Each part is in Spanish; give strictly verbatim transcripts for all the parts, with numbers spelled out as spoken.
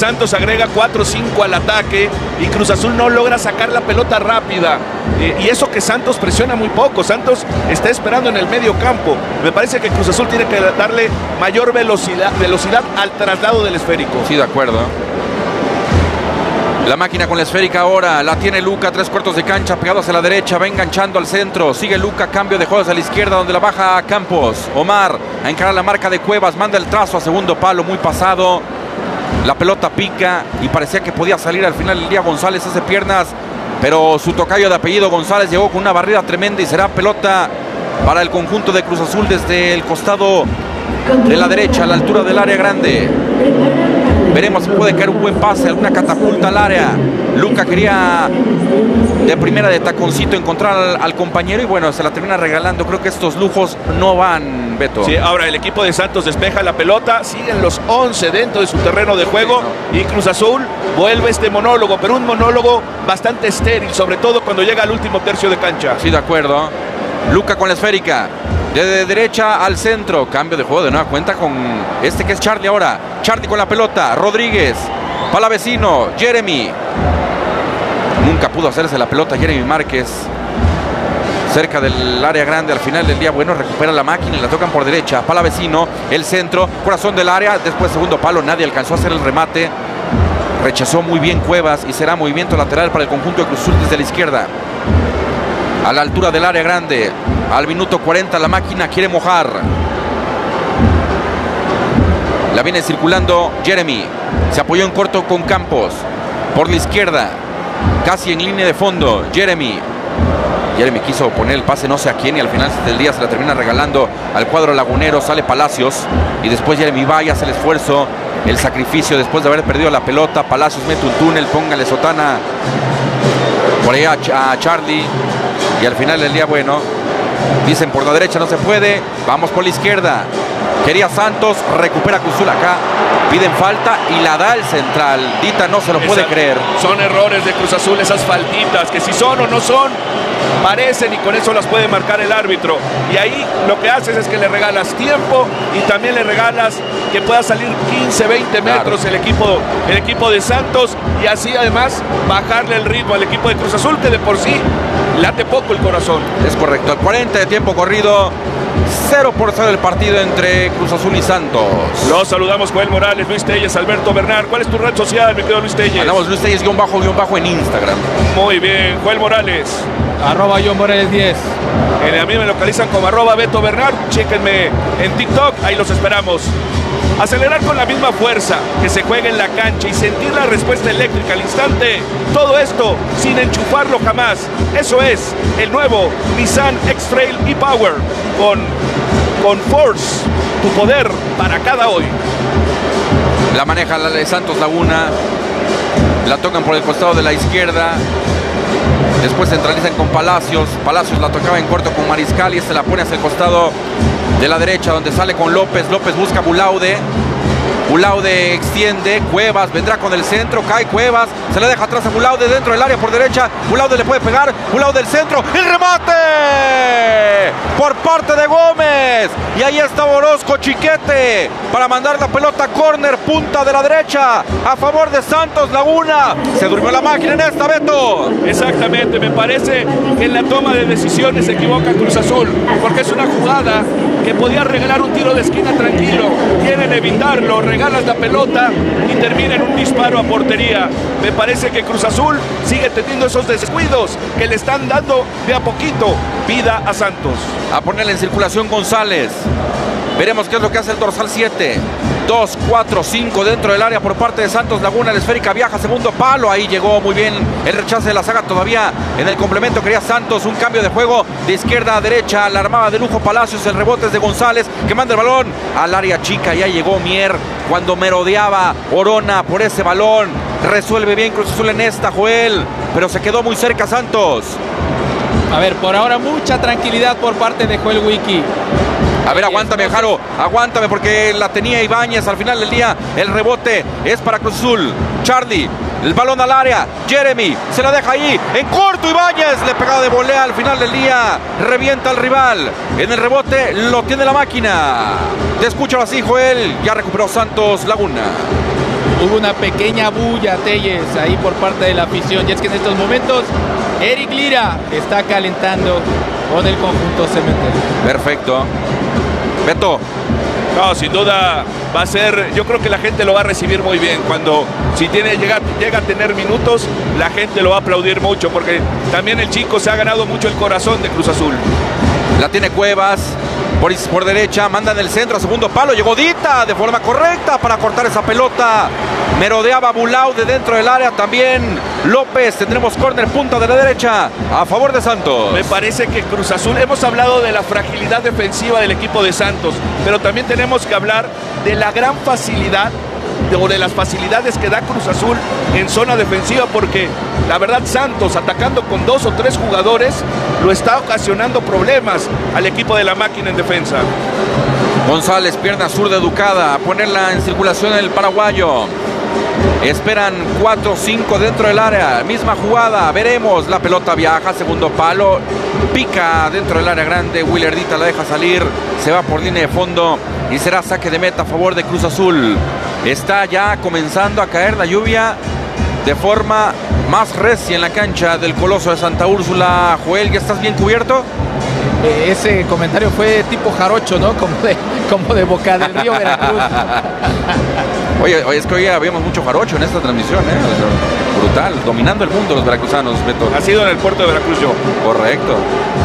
Santos agrega cuatro cinco al ataque y Cruz Azul no logra sacar la pelota rápida. Eh, y eso que Santos presiona muy poco. Santos está esperando en el medio campo. Me parece que Cruz Azul tiene que darle mayor velocidad, velocidad al traslado del esférico. Sí, de acuerdo. La máquina con la esférica ahora, la tiene Luca, tres cuartos de cancha, pegado hacia la derecha, va enganchando al centro, sigue Luca, cambio de juegos a la izquierda, donde la baja Campos. Omar a encarar la marca de Cuevas, manda el trazo a segundo palo, muy pasado. La pelota pica y parecía que podía salir al final del día. González hace piernas, pero su tocayo de apellido González llegó con una barrida tremenda y será pelota para el conjunto de Cruz Azul desde el costado de la derecha, a la altura del área grande. Veremos si puede caer un buen pase, alguna catapulta al área. Luca quería de primera de taconcito encontrar al, al compañero y bueno, se la termina regalando. Creo que estos lujos no van, Beto. Sí, ahora el equipo de Santos despeja la pelota, siguen los once dentro de su terreno de juego y Cruz Azul vuelve este monólogo, pero un monólogo bastante estéril, sobre todo cuando llega al último tercio de cancha. Sí, de acuerdo. Luca con la esférica. De derecha al centro, cambio de juego de nueva cuenta con este que es Charlie ahora. Charlie con la pelota, Rodríguez, Palavecino, Jeremy. Nunca pudo hacerse la pelota Jeremy Márquez. Cerca del área grande al final del día, bueno, recupera la máquina y la tocan por derecha. Palavecino, el centro, corazón del área, después segundo palo, nadie alcanzó a hacer el remate. Rechazó muy bien Cuevas y será movimiento lateral para el conjunto de Cruz Azul desde la izquierda. A la altura del área grande, al minuto cuarenta la máquina quiere mojar. La viene circulando Jeremy. Se apoyó en corto con Campos. Por la izquierda, casi en línea de fondo, Jeremy. Jeremy quiso poner el pase no sé a quién y al final del día se la termina regalando al cuadro lagunero. Sale Palacios y después Jeremy va y hace el esfuerzo, el sacrificio después de haber perdido la pelota. Palacios mete un túnel, póngale sotana por ahí a, Ch a Charlie. Y al final del día, bueno, dicen por la derecha no se puede, vamos por la izquierda. Quería Santos, recupera Cruz Azul acá, piden falta y la da el central. Dita no se lo puede Esa, creer. Son errores de Cruz Azul esas faltitas, que si son o no son, parecen y con eso las puede marcar el árbitro. Y ahí lo que haces es que le regalas tiempo y también le regalas que pueda salir quince, veinte metros claro. el, equipo, el equipo de Santos y así además bajarle el ritmo al equipo de Cruz Azul, que de por sí late poco el corazón. Es correcto, al cuarenta de tiempo corrido, cero por cero el partido entre Cruz Azul y Santos. Los saludamos, Joel Morales, Luis Telles, Alberto Bernal. ¿Cuál es tu red social, mi querido Luis Telles? Andamos Luis Telles, guión bajo, guión bajo en Instagram. Muy bien, Joel Morales. Arroba John Morales diez. En a mí me localizan como arroba Beto Bernal. Chéquenme en TikTok, ahí los esperamos. Acelerar con la misma fuerza que se juega en la cancha y sentir la respuesta eléctrica al instante. Todo esto sin enchufarlo jamás. Eso es el nuevo Nissan X-Trail e-Power con, con Force, tu poder para cada hoy. La maneja la de Santos Laguna. La tocan por el costado de la izquierda. Después centralizan con Palacios. Palacios la tocaba en corto con Mariscal y este la pone hacia el costado de la derecha, donde sale con López. López busca Bulaude. Bulaude extiende. Cuevas vendrá con el centro. Cae Cuevas. Se le deja atrás a Bulaude dentro del área por derecha. Bulaude le puede pegar. Bulaude del centro. ¡El remate! Por parte de Gómez. Y ahí está Orozco Chiquete para mandar la pelota a córner, punta de la derecha, a favor de Santos Laguna. Se durmió la máquina en esta, Beto. Exactamente, me parece que en la toma de decisiones se equivoca Cruz Azul, porque es una jugada que podía regalar un tiro de esquina tranquilo. Quieren evitarlo, regalas la pelota y termina en un disparo a portería. Me parece que Cruz Azul sigue teniendo esos descuidos que le están dando de a poquito vida a Santos. A ponerle en circulación González. Veremos qué es lo que hace el dorsal siete. dos, cuatro, cinco dentro del área por parte de Santos Laguna. La esférica viaja, segundo palo. Ahí llegó muy bien el rechace de la saga todavía. En el complemento quería Santos un cambio de juego de izquierda a derecha. La armaba de lujo Palacios. El rebote es de González que manda el balón al área chica. Ya llegó Mier cuando merodeaba Orona por ese balón. Resuelve bien Cruz Azul en esta, Joel. Pero se quedó muy cerca Santos. A ver, por ahora mucha tranquilidad por parte de Joel Wiki. A ver, aguántame, Jaro, aguántame porque la tenía Ibáñez al final del día. El rebote es para Cruz Azul. Charlie, el balón al área. Jeremy, se la deja ahí. En corto, Ibáñez le pegaba de volea al final del día. Revienta al rival. En el rebote lo tiene la máquina. Te escucho así, Joel. Ya recuperó Santos Laguna. Hubo una pequeña bulla, Telles, ahí por parte de la afición. Y es que en estos momentos Eric Lira está calentando con el conjunto cementero. Perfecto. Beto. No, sin duda va a ser, yo creo que la gente lo va a recibir muy bien. Cuando, si tiene, llega, llega a tener minutos, la gente lo va a aplaudir mucho, porque también el chico se ha ganado mucho el corazón de Cruz Azul. La tiene Cuevas. Por, por derecha, manda en el centro, a segundo palo, llegó Dita de forma correcta para cortar esa pelota. Merodeaba Bulau de dentro del área también. López, tendremos córner, punta de la derecha, a favor de Santos. Me parece que Cruz Azul, hemos hablado de la fragilidad defensiva del equipo de Santos, pero también tenemos que hablar de la gran facilidad o de las facilidades que da Cruz Azul en zona defensiva, porque la verdad Santos atacando con dos o tres jugadores lo está ocasionando problemas al equipo de la máquina en defensa. González, pierna zurda educada, a ponerla en circulación el paraguayo. Esperan cuatro cinco dentro del área, misma jugada, veremos, la pelota viaja, segundo palo, pica dentro del área grande, Willardita la deja salir, se va por línea de fondo y será saque de meta a favor de Cruz Azul. Está ya comenzando a caer la lluvia de forma más recia en la cancha del Coloso de Santa Úrsula. Joel, ¿ya estás bien cubierto? Eh, ese comentario fue tipo jarocho, ¿no? Como de, como de Boca del Río, Veracruz. Oye, oye, es que hoy habíamos mucho jarocho en esta transmisión, ¿eh? Brutal, dominando el mundo los veracruzanos, Beto. Ha sido en el puerto de Veracruz yo. Correcto.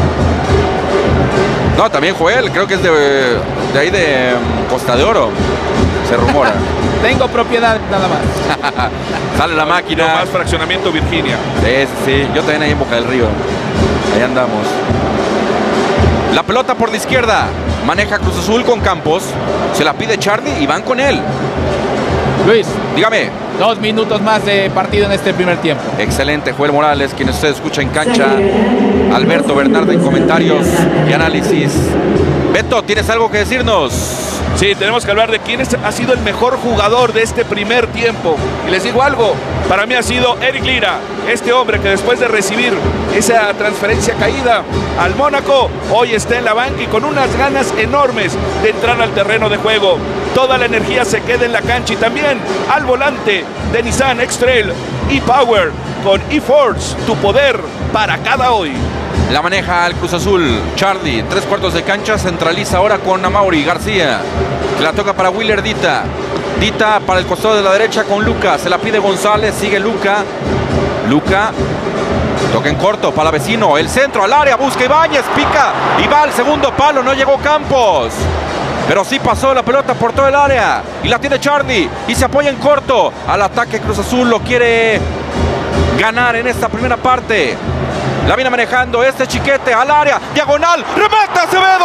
No, también Joel, creo que es de, de ahí de um, Costa de Oro, se rumora. Tengo propiedad nada más. Sale la máquina. No más fraccionamiento Virginia. Sí, sí, yo también ahí en Boca del Río. Ahí andamos. La pelota por la izquierda. Maneja Cruz Azul con Campos. Se la pide Charlie y van con él. Luis, dígame. Dos minutos más de partido en este primer tiempo. Excelente, Joel Morales, quien usted escucha en cancha. Alberto Bernardo en comentarios y análisis. Beto, ¿tienes algo que decirnos? Sí, tenemos que hablar de quién es, ha sido el mejor jugador de este primer tiempo. Y les digo algo, para mí ha sido Eric Lira, este hombre que después de recibir esa transferencia caída al Mónaco, hoy está en la banca y con unas ganas enormes de entrar al terreno de juego. Toda la energía se queda en la cancha y también al volante de Nissan X-Trail e-Power con eForce, tu poder para cada hoy. La maneja el Cruz Azul, Charlie, tres cuartos de cancha, centraliza ahora con Amauri García, que la toca para Willer Dita, Dita para el costado de la derecha con Luca, se la pide González, sigue Luca, Luca, toca en corto para vecino, el centro al área, busca Ibáñez, pica y va al segundo palo, no llegó Campos, pero sí pasó la pelota por todo el área y la tiene Charlie y se apoya en corto al ataque. Cruz Azul lo quiere ganar en esta primera parte. La viene manejando este Chiquete al área, diagonal, remate Acevedo.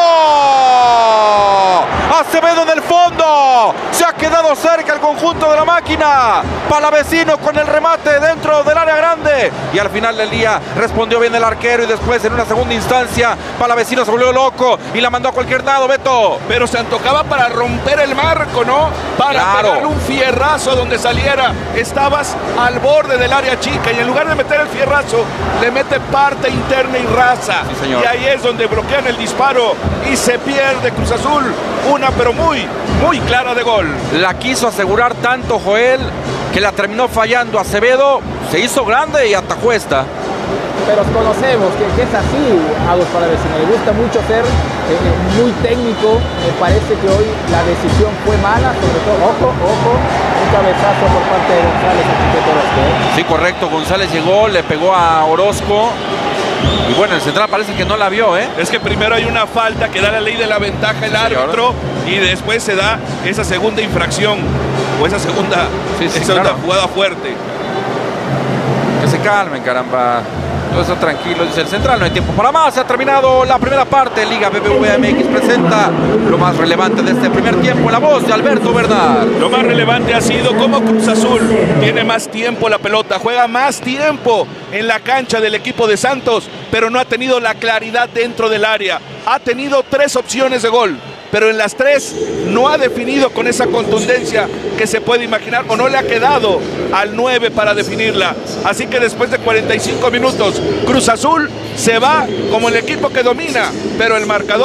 Acevedo en el fondo. Se ha quedado cerca el conjunto de la máquina. Palavecino con el remate dentro del área grande. Y al final del día respondió bien el arquero y después en una segunda instancia Palavecino se volvió loco y la mandó a cualquier lado, Beto. Pero se antojaba para romper el marco, ¿no? Para claro. pegarle un fierrazo donde saliera. Estabas al borde del área chica y en lugar de meter el fierrazo, le mete parte interna y raza. Sí, señor. Y ahí es donde bloquean el disparo y se pierde Cruz Azul. Una pero muy, muy clara de gol. La quiso asegurar tanto Joel que la terminó fallando. Acevedo se hizo grande y atajó esta. Pero conocemos que, que es así a los Palavecinos. Le gusta mucho ser eh, muy técnico. Me parece que hoy la decisión fue mala, sobre todo, ojo, ojo, un cabezazo por parte de González a Chiquete Orozco. ¿eh? Sí, correcto. González llegó, le pegó a Orozco. Y bueno, el central parece que no la vio, ¿eh? Es que primero hay una falta que da la ley de la ventaja el sí, árbitro y después se da esa segunda infracción o esa segunda, sí, sí, esa segunda claro. jugada fuerte. Que se calmen, caramba. Todo está tranquilo, dice el central, no hay tiempo para más. Se ha terminado la primera parte. Liga B B V A M X presenta lo más relevante de este primer tiempo. La voz de Alberto Bernal. Lo más relevante ha sido cómo Cruz Azul tiene más tiempo la pelota, juega más tiempo en la cancha del equipo de Santos, pero no ha tenido la claridad dentro del área. Ha tenido tres opciones de gol, pero en las tres no ha definido con esa contundencia que se puede imaginar, o no le ha quedado al nueve para definirla. Así que después de cuarenta y cinco minutos, Cruz Azul se va como el equipo que domina, pero el marcador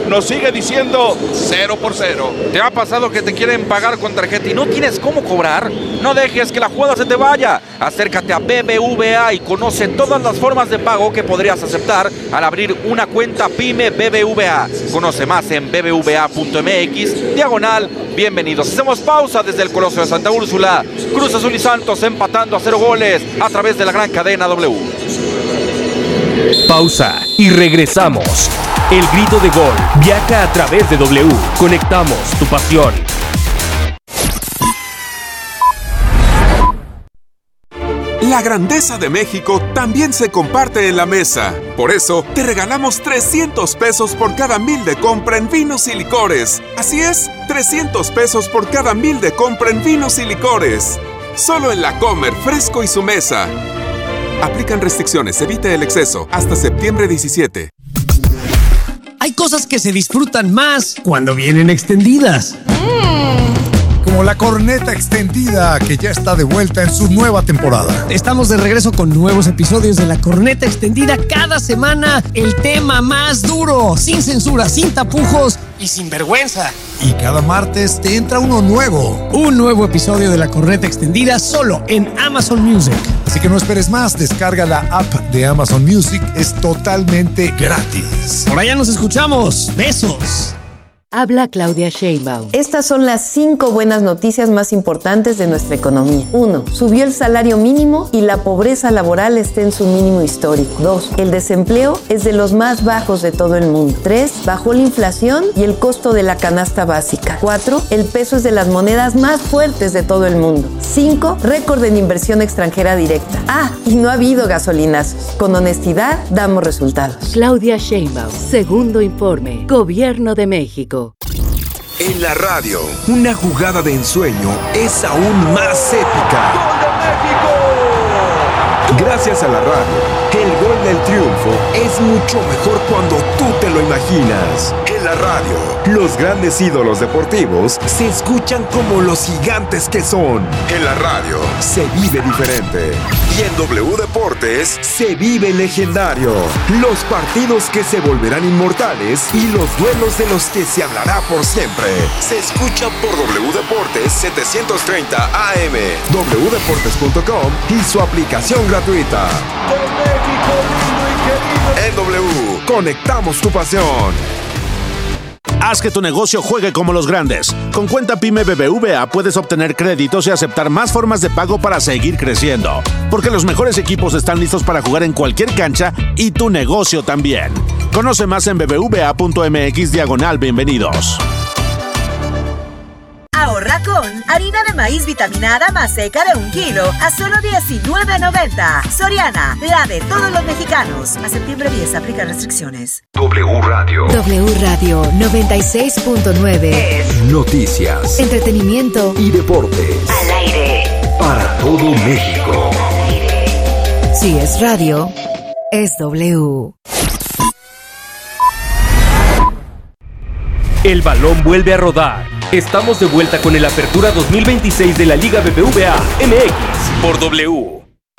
nos sigue diciendo cero por cero. ¿Te ha pasado que te quieren pagar con tarjeta y no tienes cómo cobrar? No dejes que la jugada se te vaya. Acércate a B B V A y conoce todas las formas de pago que podrías aceptar al abrir una cuenta PYME B B V A. Conoce más en b b v a punto m x, diagonal, bienvenidos. Hacemos pausa desde el Coloso de Santa Úrsula. Cruz Azul y Santos empatando a cero goles a través de la gran cadena W. Pausa y regresamos. El grito de gol viaja a través de W. Conectamos tu pasión. La grandeza de México también se comparte en la mesa. Por eso, te regalamos trescientos pesos por cada mil de compra en vinos y licores. Así es, trescientos pesos por cada mil de compra en vinos y licores. Solo en La Comer, Fresco y Su Mesa. Aplican restricciones, evite el exceso. Hasta septiembre diecisiete. Hay cosas que se disfrutan más cuando vienen extendidas. Como la corneta extendida, que ya está de vuelta en su nueva temporada. Estamos de regreso con nuevos episodios de La Corneta Extendida cada semana. El tema más duro, sin censura, sin tapujos y sin vergüenza. Y cada martes te entra uno nuevo. Un nuevo episodio de La Corneta Extendida solo en Amazon Music. Así que no esperes más, descarga la app de Amazon Music, es totalmente gratis. Por allá nos escuchamos. Besos. Habla Claudia Sheinbaum. Estas son las cinco buenas noticias más importantes de nuestra economía. uno. Subió el salario mínimo y la pobreza laboral está en su mínimo histórico. dos. El desempleo es de los más bajos de todo el mundo. tres. Bajó la inflación y el costo de la canasta básica. cuatro. El peso es de las monedas más fuertes de todo el mundo. cinco. Récord en inversión extranjera directa. Ah, y no ha habido gasolinazos. Con honestidad damos resultados. Claudia Sheinbaum. Segundo informe. Gobierno de México. En la radio, una jugada de ensueño es aún más épica. ¡Gol de México! Gracias a la radio, el gol del triunfo es mucho mejor cuando tú te lo imaginas. En la radio, los grandes ídolos deportivos se escuchan como los gigantes que son. En la radio, se vive diferente. Y en W Deportes, se vive legendario. Los partidos que se volverán inmortales y los duelos de los que se hablará por siempre. Se escucha por W Deportes setecientos treinta A M, w deportes punto com y su aplicación gratuita. ¡Con México lindo y querido! En W, conectamos tu pasión. Haz que tu negocio juegue como los grandes. Con cuenta PYME B B V A puedes obtener créditos y aceptar más formas de pago para seguir creciendo. Porque los mejores equipos están listos para jugar en cualquier cancha y tu negocio también. Conoce más en b b v a punto m x diagonal bienvenidos. Ahorra con harina de maíz vitaminada más seca de un kilo a solo diecinueve noventa. Soriana, la de todos los mexicanos. A septiembre diez, aplica restricciones. W Radio. W Radio noventa y seis punto nueve. Es noticias, entretenimiento y deportes. Al aire. Para todo México. Al aire. Si es radio, es W. El balón vuelve a rodar. Estamos de vuelta con el Apertura dos mil veintiséis de la Liga B B V A M X por W.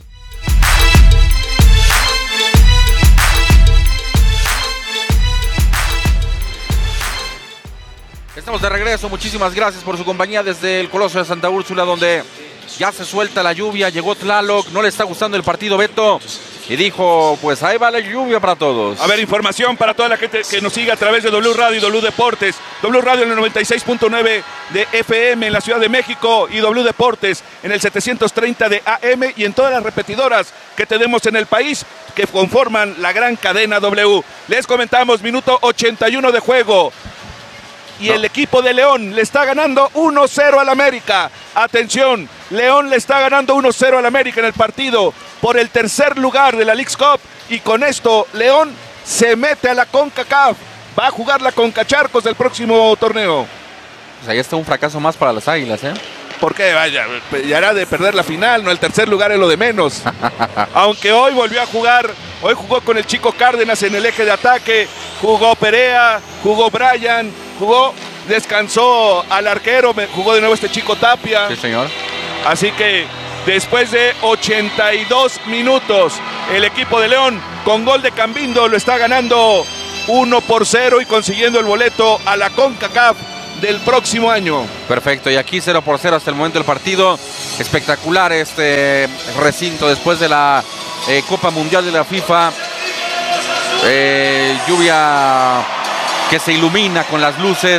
Estamos de regreso, muchísimas gracias por su compañía desde el Coloso de Santa Úrsula, donde ya se suelta la lluvia. Llegó Tlaloc, no le está gustando el partido, Beto, y dijo, pues ahí va la lluvia para todos. A ver, información para toda la gente que nos sigue a través de W Radio y W Deportes. W Radio en el noventa y seis punto nueve de F M en la Ciudad de México y W Deportes en el setecientos treinta de A M y en todas las repetidoras que tenemos en el país que conforman la gran cadena W. Les comentamos, minuto ochenta y uno de juego. Y no. El equipo de León le está ganando uno cero al América. Atención, León le está ganando uno cero al América en el partido por el tercer lugar de la Leagues Cup. Y con esto, León se mete a la CONCACAF. Va a jugar la CONCACHARCOS del próximo torneo. Pues ahí está un fracaso más para las Águilas, ¿eh? Porque vaya, ya era de perder la final, no, el tercer lugar es lo de menos. Aunque hoy volvió a jugar, hoy jugó con el Chico Cárdenas en el eje de ataque, jugó Perea, jugó Brian, jugó, descansó al arquero, jugó de nuevo este Chico Tapia. Sí, señor. Así que después de ochenta y dos minutos, el equipo de León con gol de Cambindo lo está ganando uno por cero y consiguiendo el boleto a la CONCACAF del próximo año. Perfecto, y aquí cero por cero hasta el momento del partido. Espectacular este recinto después de la eh, Copa Mundial de la FIFA. Eh, lluvia que se ilumina con las luces.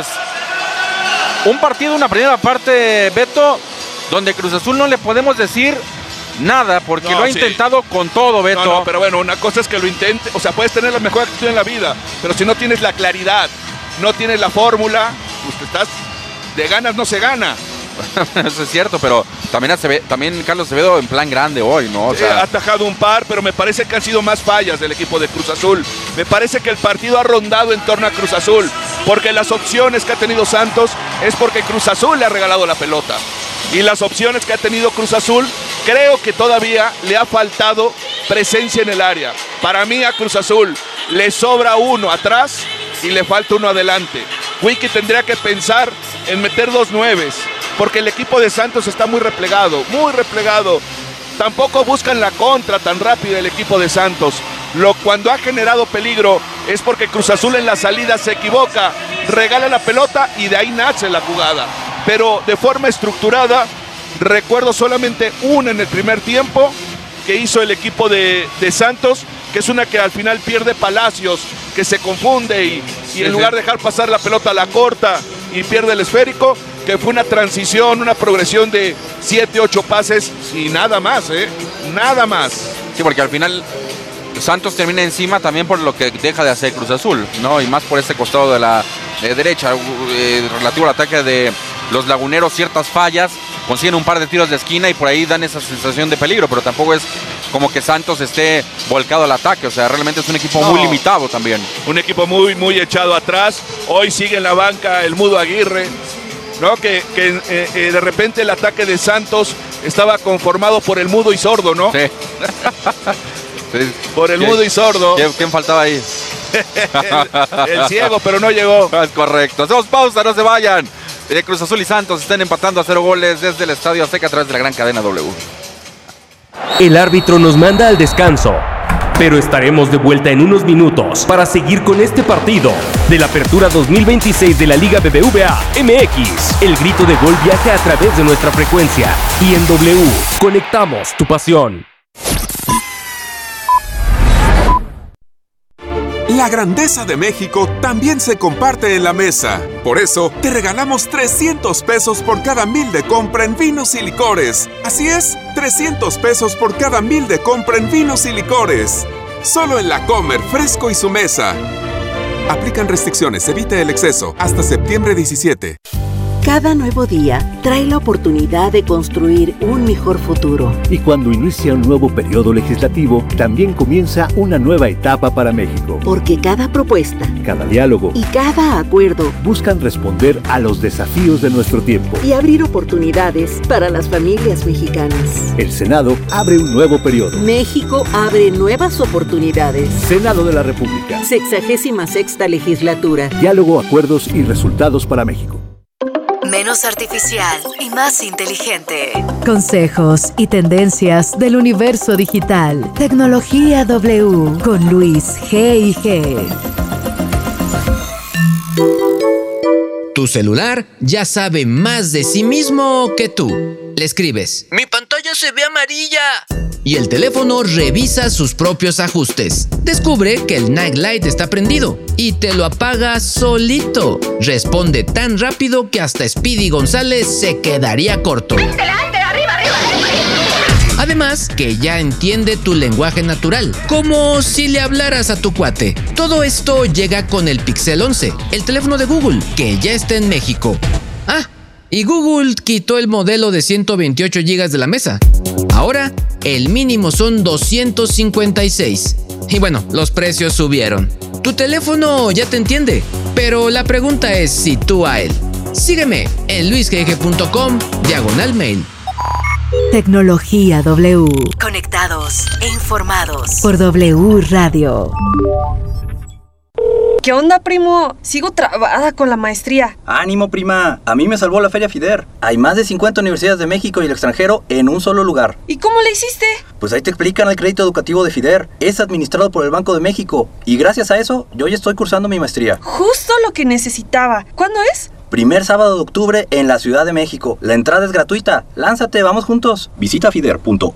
Un partido, una primera parte, Beto, donde Cruz Azul no le podemos decir nada, porque no, lo ha sí. intentado con todo, Beto. No, no, pero bueno, una cosa es que lo intente, o sea, puedes tener la mejor actitud en la vida, pero si no tienes la claridad, no tienes la fórmula, pues te estás, de ganas no se gana. Eso es cierto, pero también, Aceve, también Carlos Acevedo en plan grande hoy, ¿no? O sea, ha atajado un par, pero me parece que han sido más fallas del equipo de Cruz Azul. Me parece que el partido ha rondado en torno a Cruz Azul, porque las opciones que ha tenido Santos es porque Cruz Azul le ha regalado la pelota. Y las opciones que ha tenido Cruz Azul, creo que todavía le ha faltado presencia en el área. Para mí a Cruz Azul le sobra uno atrás y le falta uno adelante. Wiki tendría que pensar en meter dos nueves, porque el equipo de Santos está muy replegado, muy replegado. Tampoco buscan la contra tan rápida el equipo de Santos. Lo, cuando ha generado peligro es porque Cruz Azul en la salida se equivoca, regala la pelota y de ahí nace la jugada. Pero de forma estructurada, recuerdo solamente una en el primer tiempo que hizo el equipo de, de Santos, que es una que al final pierde Palacios, que se confunde y, y sí, en lugar de dejar pasar la pelota la corta y pierde el esférico, que fue una transición, una progresión de siete, ocho pases y nada más, ¿eh? Nada más. Sí, porque al final Santos termina encima también por lo que deja de hacer Cruz Azul, ¿no? Y más por este costado de la eh, derecha, eh, relativo al ataque de los laguneros, ciertas fallas, consiguen un par de tiros de esquina y por ahí dan esa sensación de peligro, pero tampoco es como que Santos esté volcado al ataque, o sea, realmente es un equipo no, muy limitado también. Un equipo muy, muy echado atrás. Hoy sigue en la banca el Mudo Aguirre, ¿no? Que, que eh, eh, de repente el ataque de Santos estaba conformado por el mudo y sordo, ¿no? Sí. Sí. Por el mudo y sordo. ¿Quién, quién faltaba ahí? el, el ciego, pero no llegó. Es correcto. Hacemos pausa, no se vayan. Eh, Cruz Azul y Santos están empatando a cero goles desde el Estadio Azteca a través de la gran cadena W. El árbitro nos manda al descanso, pero estaremos de vuelta en unos minutos para seguir con este partido de la Apertura dos mil veintiséis de la Liga B B V A M X. El grito de gol viaja a través de nuestra frecuencia y en W conectamos tu pasión. La grandeza de México también se comparte en la mesa. Por eso, te regalamos trescientos pesos por cada mil de compra en vinos y licores. Así es, trescientos pesos por cada mil de compra en vinos y licores. Solo en La Comer, Fresco y Su Mesa. Aplican restricciones, evite el exceso. Hasta septiembre diecisiete. Cada nuevo día trae la oportunidad de construir un mejor futuro. Y cuando inicia un nuevo periodo legislativo, también comienza una nueva etapa para México. Porque cada propuesta, cada diálogo y cada acuerdo buscan responder a los desafíos de nuestro tiempo y abrir oportunidades para las familias mexicanas. El Senado abre un nuevo periodo. México abre nuevas oportunidades. Senado de la República. Sexagésima sexta legislatura. Diálogo, acuerdos y resultados para México. Menos artificial y más inteligente. Consejos y tendencias del universo digital. Tecnología W con Luis G y G. Tu celular ya sabe más de sí mismo que tú. Le escribes: ¡mi pantalla se ve amarilla! Y el teléfono revisa sus propios ajustes. Descubre que el Night Light está prendido y te lo apaga solito. Responde tan rápido que hasta Speedy González se quedaría corto. Además, que ya entiende tu lenguaje natural, como si le hablaras a tu cuate. Todo esto llega con el Pixel once, el teléfono de Google, que ya está en México. Ah, y Google quitó el modelo de ciento veintiocho gigas de la mesa. Ahora, el mínimo son doscientos cincuenta y seis. Y bueno, los precios subieron. Tu teléfono ya te entiende, pero la pregunta es si tú a él. Sígueme en luisgg punto com, diagonal mail. Tecnología W. Conectados e informados por W Radio. ¿Qué onda, primo? Sigo trabada con la maestría. ¡Ánimo, prima! A mí me salvó la Feria FIDER. Hay más de cincuenta universidades de México y el extranjero en un solo lugar. ¿Y cómo le hiciste? Pues ahí te explican el crédito educativo de FIDER. Es administrado por el Banco de México. Y gracias a eso, yo ya estoy cursando mi maestría. Justo lo que necesitaba. ¿Cuándo es? Primer sábado de octubre en la Ciudad de México. La entrada es gratuita. Lánzate, vamos juntos. Visita fider punto